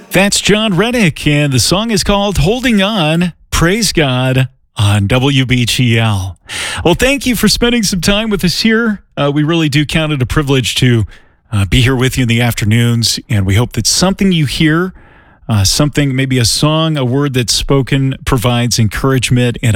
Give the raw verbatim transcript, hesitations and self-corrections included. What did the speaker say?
That's John Reddick, and the song is called Holding On. Praise God on W B G L. Well, thank you for spending some time with us here. Uh, we really do count it a privilege to uh, be here with you in the afternoons, and we hope that something you hear, uh, something, maybe a song, a word that's spoken, provides encouragement and